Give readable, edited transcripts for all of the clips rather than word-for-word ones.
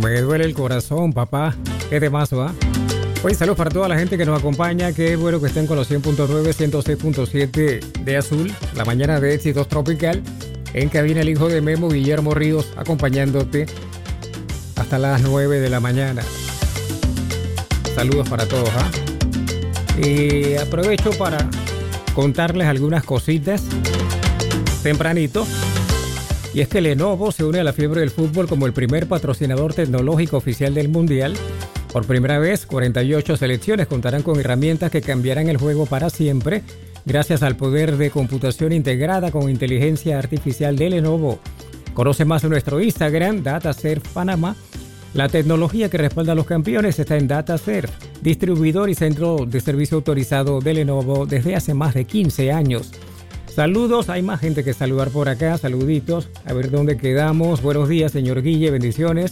Me duele el corazón, papá. Qué temazo, ¿ah? Hoy saludos para toda la gente que nos acompaña. Qué bueno que estén con los 100.9, 106.7 de Azul. La mañana de Éxitos Tropical. En cabina el hijo de Memo, Guillermo Ríos, acompañándote hasta las 9 de la mañana. Saludos para todos, ¿ah? Y aprovecho para contarles algunas cositas tempranito. Y es que Lenovo se une a la fiebre del fútbol como el primer patrocinador tecnológico oficial del Mundial. Por primera vez, 48 selecciones contarán con herramientas que cambiarán el juego para siempre, gracias al poder de computación integrada con inteligencia artificial de Lenovo. Conoce más en nuestro Instagram, DataServe Panamá. La tecnología que respalda a los campeones está en DataServe, distribuidor y centro de servicio autorizado de Lenovo desde hace más de 15 años. Saludos, hay más gente que saludar por acá, saluditos, a ver dónde quedamos. Buenos días, señor Guille, bendiciones.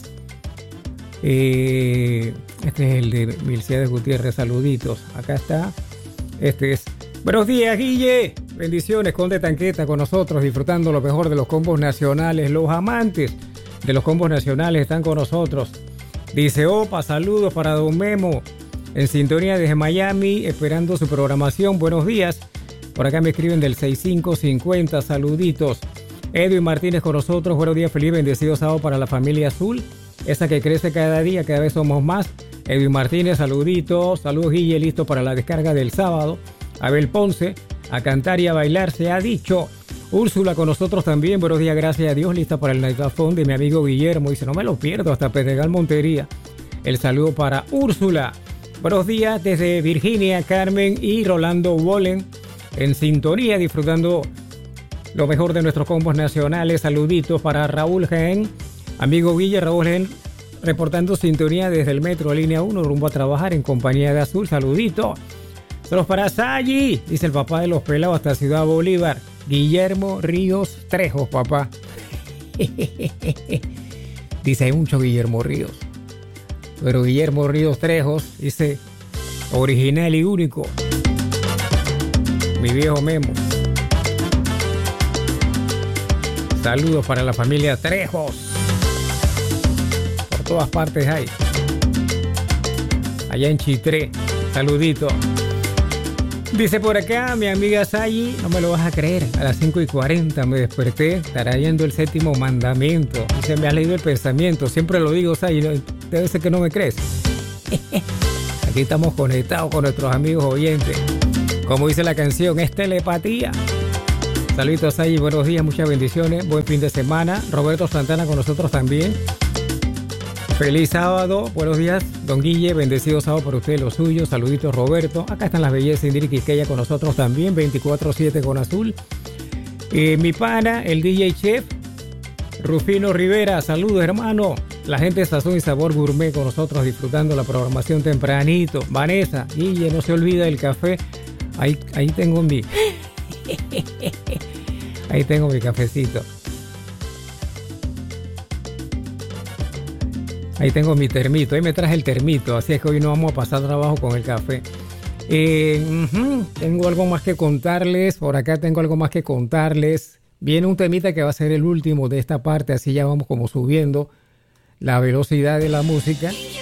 Este es el de Milciades Gutiérrez, saluditos. Acá está, este es. Buenos días, Guille, bendiciones, Conde Tanqueta con nosotros, disfrutando lo mejor de los combos nacionales. Los amantes de los combos nacionales están con nosotros. Dice, opa, saludos para Don Memo, en sintonía desde Miami, esperando su programación. Buenos días. Por acá me escriben del 6550, saluditos. Edwin Martínez con nosotros, buenos días, feliz, bendecido sábado para la familia Azul, esa que crece cada día, cada vez somos más. Edwin Martínez, saluditos, saludos Guille, listo para la descarga del sábado. Abel Ponce, a cantar y a bailar se ha dicho. Úrsula con nosotros también, buenos días, gracias a Dios, lista para el Nightafón de mi amigo Guillermo, dice, no me lo pierdo, hasta Pedregal Montería. El saludo para Úrsula. Buenos días desde Virginia, Carmen y Rolando Bolen. En sintonía, disfrutando lo mejor de nuestros combos nacionales. Saluditos para Raúl Gen, amigo Guille, Raúl Gen, reportando sintonía desde el metro línea 1, rumbo a trabajar en compañía de Azul. Saluditos. Saludos para Sayi, dice el papá de los pelados hasta Ciudad Bolívar. Guillermo Ríos Trejos, papá. Dice, hay mucho Guillermo Ríos, pero Guillermo Ríos Trejos, dice, original y único. Mi viejo Memo. Saludos para la familia Trejos. Por todas partes hay. Allá en Chitré. Saludito. Dice por acá mi amiga Sayi, no me lo vas a creer, a las 5:40 me desperté, estará yendo el séptimo mandamiento. Dice, me has leído el pensamiento. Siempre lo digo, Sayi, debe ser que no me crees. Aquí estamos conectados con nuestros amigos oyentes. Como dice la canción, es telepatía. Saludos ahí, buenos días, muchas bendiciones, buen fin de semana. Roberto Santana con nosotros también. Feliz sábado, buenos días, don Guille, bendecido sábado por usted, los suyos. Saluditos, Roberto. Acá están las bellezas Indira Quisqueya con nosotros también, 24/7 con Azul. Mi pana, el DJ Chef, Rufino Rivera, saludos, hermano. La gente de Sazón y Sabor Gourmet con nosotros, disfrutando la programación tempranito. Vanessa, Guille, no se olvida del café. Ahí tengo mi cafecito. Ahí tengo mi termito. Ahí me traje el termito. Así es que hoy no vamos a pasar trabajo con el café. Tengo algo más que contarles. Por acá tengo algo más que contarles. Viene un temita que va a ser el último de esta parte. Así ya vamos como subiendo la velocidad de la música.